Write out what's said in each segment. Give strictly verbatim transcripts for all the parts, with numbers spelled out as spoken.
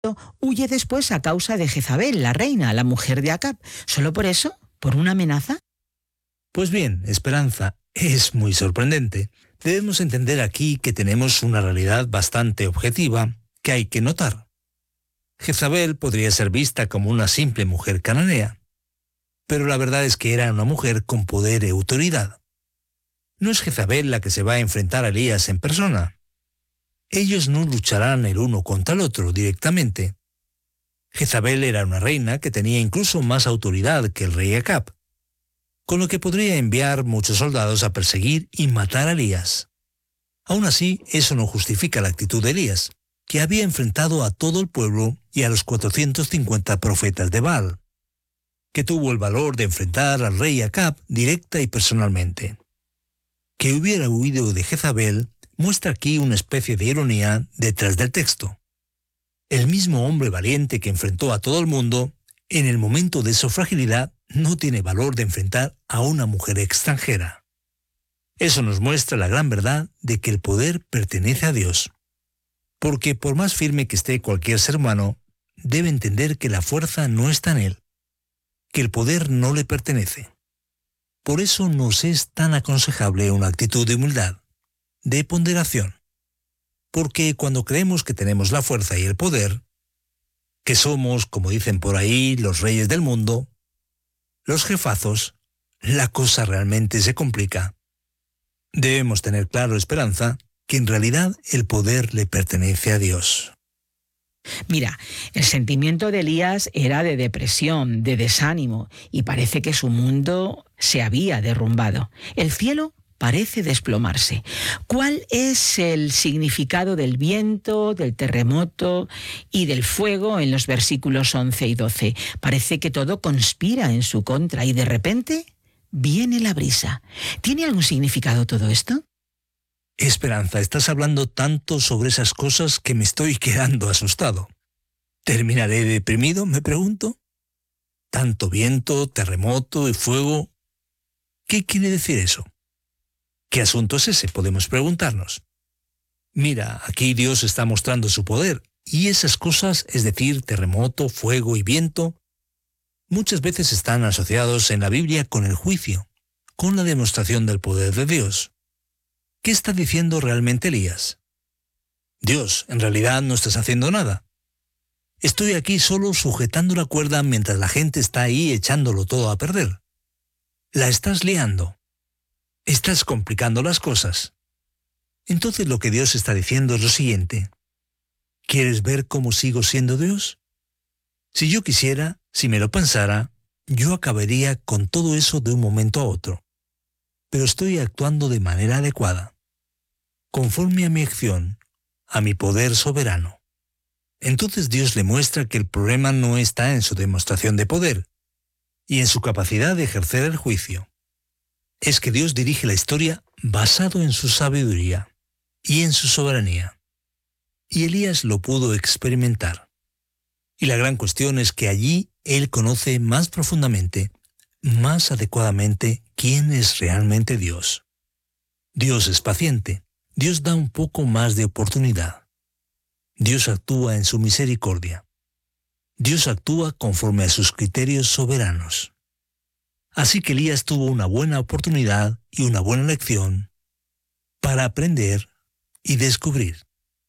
huye después a causa de Jezabel, la reina, la mujer de Acab. ¿Solo por eso? ¿Por una amenaza? Pues bien, Esperanza, es muy sorprendente. Debemos entender aquí que tenemos una realidad bastante objetiva que hay que notar. Jezabel podría ser vista como una simple mujer cananea, pero la verdad es que era una mujer con poder y autoridad. No es Jezabel la que se va a enfrentar a Elías en persona. Ellos no lucharán el uno contra el otro directamente. Jezabel era una reina que tenía incluso más autoridad que el rey Acab, con lo que podría enviar muchos soldados a perseguir y matar a Elías. Aún así, eso no justifica la actitud de Elías, que había enfrentado a todo el pueblo y a los cuatrocientos cincuenta profetas de Baal, que tuvo el valor de enfrentar al rey Acab directa y personalmente. Que hubiera huido de Jezabel muestra aquí una especie de ironía detrás del texto. El mismo hombre valiente que enfrentó a todo el mundo, en el momento de su fragilidad, no tiene valor de enfrentar a una mujer extranjera. Eso nos muestra la gran verdad de que el poder pertenece a Dios. Porque por más firme que esté cualquier ser humano, debe entender que la fuerza no está en él, que el poder no le pertenece. Por eso nos es tan aconsejable una actitud de humildad, de ponderación. Porque cuando creemos que tenemos la fuerza y el poder, que somos, como dicen por ahí, los reyes del mundo, los jefazos, la cosa realmente se complica. Debemos tener claro, Esperanza, que en realidad el poder le pertenece a Dios. Mira, el sentimiento de Elías era de depresión, de desánimo, y parece que su mundo se había derrumbado. El cielo parece desplomarse. ¿Cuál es el significado del viento, del terremoto y del fuego en los versículos once y doce? Parece que todo conspira en su contra y de repente viene la brisa. ¿Tiene algún significado todo esto? Esperanza, estás hablando tanto sobre esas cosas que me estoy quedando asustado. ¿Terminaré deprimido, me pregunto? Tanto viento, terremoto y fuego. ¿Qué quiere decir eso? ¿Qué asunto es ese?, podemos preguntarnos. Mira, aquí Dios está mostrando su poder, y esas cosas, es decir, terremoto, fuego y viento, muchas veces están asociados en la Biblia con el juicio, con la demostración del poder de Dios. ¿Qué está diciendo realmente Elías? Dios, en realidad no estás haciendo nada. Estoy aquí solo sujetando la cuerda mientras la gente está ahí echándolo todo a perder. La estás liando. Estás complicando las cosas. Entonces lo que Dios está diciendo es lo siguiente. ¿Quieres ver cómo sigo siendo Dios? Si yo quisiera, si me lo pensara, yo acabaría con todo eso de un momento a otro. Pero estoy actuando de manera adecuada, conforme a mi acción, a mi poder soberano. Entonces Dios le muestra que el problema no está en su demostración de poder y en su capacidad de ejercer el juicio. Es que Dios dirige la historia basado en su sabiduría y en su soberanía. Y Elías lo pudo experimentar. Y la gran cuestión es que allí él conoce más profundamente, más adecuadamente, quién es realmente Dios. Dios es paciente. Dios da un poco más de oportunidad. Dios actúa en su misericordia. Dios actúa conforme a sus criterios soberanos. Así que Elías tuvo una buena oportunidad y una buena lección para aprender y descubrir.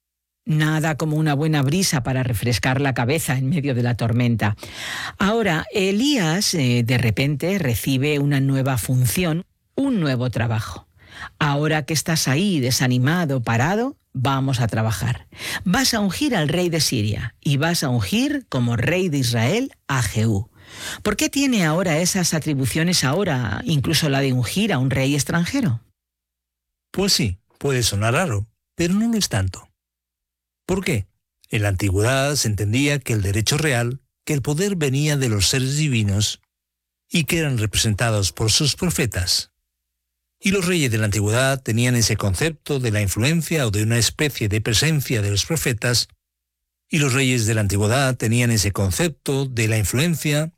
Nada como una buena brisa para refrescar la cabeza en medio de la tormenta. Ahora, Elías eh, de repente recibe una nueva función, un nuevo trabajo. Ahora que estás ahí desanimado, parado, vamos a trabajar. Vas a ungir al rey de Siria y vas a ungir como rey de Israel a Jehú. ¿Por qué tiene ahora esas atribuciones ahora, incluso la de ungir a un rey extranjero? Pues sí, puede sonar raro, pero no lo es tanto. ¿Por qué? En la antigüedad se entendía que el derecho real, que el poder venía de los seres divinos y que eran representados por sus profetas. Y los reyes de la antigüedad tenían ese concepto de la influencia o de una especie de presencia de los profetas, y los reyes de la antigüedad tenían ese concepto de la influencia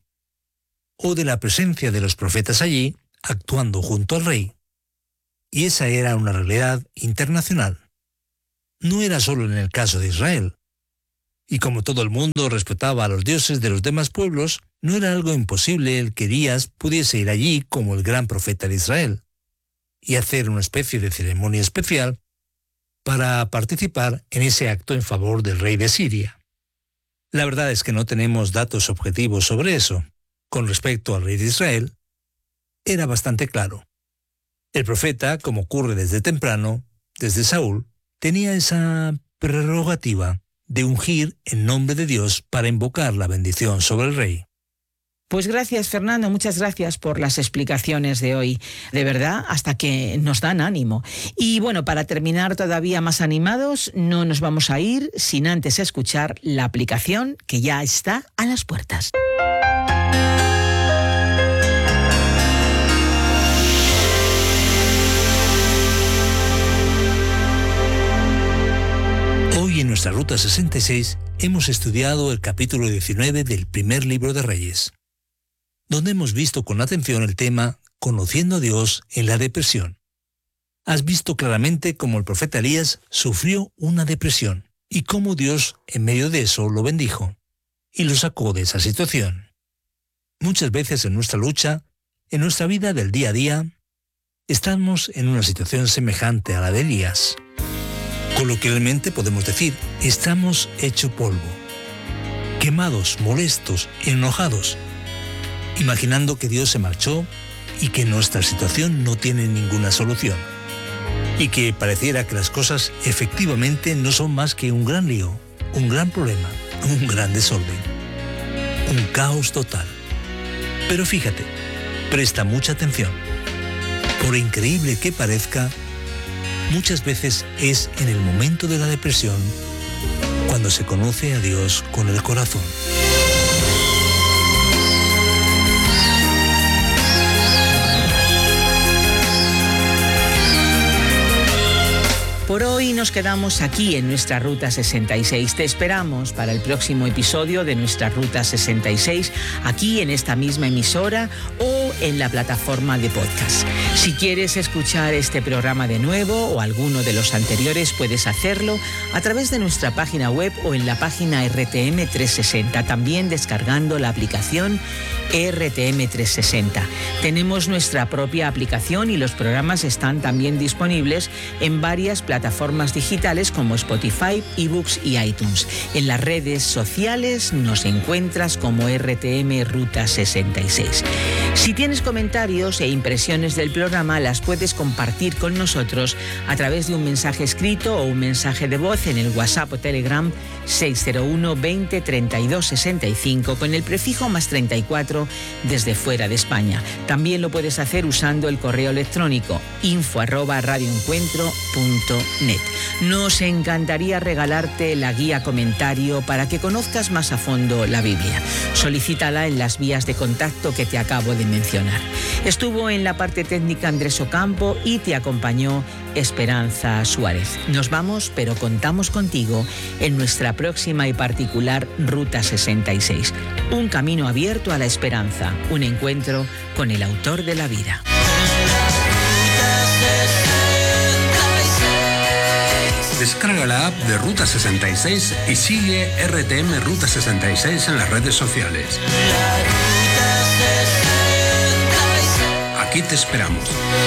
o de la presencia de los profetas allí, actuando junto al rey. Y esa era una realidad internacional. No era solo en el caso de Israel. Y como todo el mundo respetaba a los dioses de los demás pueblos, no era algo imposible el que Elías pudiese ir allí como el gran profeta de Israel y hacer una especie de ceremonia especial para participar en ese acto en favor del rey de Siria. La verdad es que no tenemos datos objetivos sobre eso. Con respecto al rey de Israel, era bastante claro. El profeta, como ocurre desde temprano, desde Saúl, tenía esa prerrogativa de ungir en nombre de Dios para invocar la bendición sobre el rey. Pues gracias, Fernando, muchas gracias por las explicaciones de hoy. De verdad, hasta que nos dan ánimo. Y bueno, para terminar todavía más animados, no nos vamos a ir sin antes escuchar la aplicación que ya está a las puertas. Hoy en nuestra Ruta sesenta y seis hemos estudiado el capítulo diecinueve del primer libro de Reyes, donde hemos visto con atención el tema Conociendo a Dios en la depresión. Has visto claramente cómo el profeta Elías sufrió una depresión y cómo Dios en medio de eso lo bendijo y lo sacó de esa situación. Muchas veces en nuestra lucha, en nuestra vida del día a día, estamos en una situación semejante a la de Elías. Coloquialmente podemos decir, estamos hecho polvo, quemados, molestos, enojados, imaginando que Dios se marchó y que nuestra situación no tiene ninguna solución, y que pareciera que las cosas efectivamente no son más que un gran lío, un gran problema, un gran desorden, un caos total. Pero fíjate, presta mucha atención. Por increíble que parezca, muchas veces es en el momento de la depresión cuando se conoce a Dios con el corazón. Por hoy nos quedamos aquí en nuestra Ruta sesenta y seis. Te esperamos para el próximo episodio de nuestra Ruta sesenta y seis, aquí en esta misma emisora o en la plataforma de podcast. Si quieres escuchar este programa de nuevo o alguno de los anteriores, puedes hacerlo a través de nuestra página web o en la página R T M trescientos sesenta, también descargando la aplicación R T M trescientos sesenta. Tenemos nuestra propia aplicación y los programas están también disponibles en varias plataformas digitales como Spotify, eBooks y iTunes. En las redes sociales nos encuentras como R T M Ruta sesenta y seis. Si tienes comentarios e impresiones del programa, las puedes compartir con nosotros a través de un mensaje escrito o un mensaje de voz en el WhatsApp o Telegram seis cero uno veinte treinta y dos sesenta y cinco con el prefijo más treinta y cuatro desde fuera de España. También lo puedes hacer usando el correo electrónico info arroba radioencuentro punto net. Nos encantaría regalarte la guía comentario para que conozcas más a fondo la Biblia. Solicítala en las vías de contacto que te acabo de mencionar. Estuvo en la parte técnica Andrés Ocampo y te acompañó Esperanza Suárez. Nos vamos, pero contamos contigo en nuestra próxima y particular Ruta sesenta y seis. Un camino abierto a la esperanza, un encuentro con el autor de la vida. Descarga la app de Ruta sesenta y seis y sigue R T M Ruta sesenta y seis en las redes sociales. Aquí te esperamos.